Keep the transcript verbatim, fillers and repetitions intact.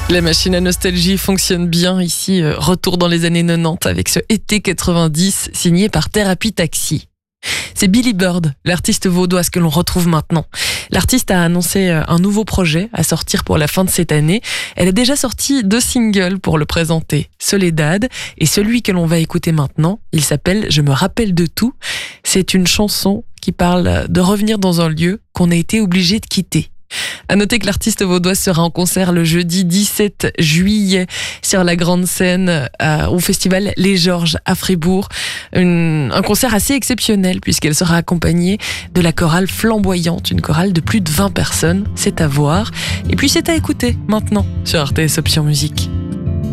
La machine à nostalgie fonctionne bien ici. euh, Retour dans les années quatre-vingt-dix avec ce été quatre-vingt-dix signé par Thérapie Taxi. C'est Billy Bird, l'artiste vaudoise que l'on retrouve maintenant. L'artiste a annoncé euh, un nouveau projet à sortir pour la fin de cette année. Elle a déjà sorti deux singles pour le présenter, Soledad et celui que l'on va écouter maintenant. Il s'appelle Je me rappelle de tout. C'est une chanson qui parle de revenir dans un lieu qu'on a été obligé de quitter. À noter que l'artiste vaudoise sera en concert le jeudi dix-sept juillet sur la grande scène euh, au festival Les Georges à Fribourg. Une, un concert assez exceptionnel puisqu'elle sera accompagnée de la chorale Flamboyante, une chorale de plus de vingt personnes. C'est à voir. Et puis c'est à écouter maintenant sur R T S Option Musique.